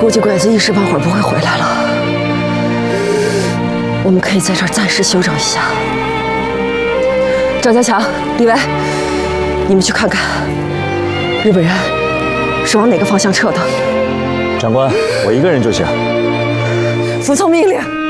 估计鬼子一时半会儿不会回来了，我们可以在这儿暂时休整一下。张家强、李维，你们去看看日本人是往哪个方向撤的。 长官，我一个人就行。 服从命令。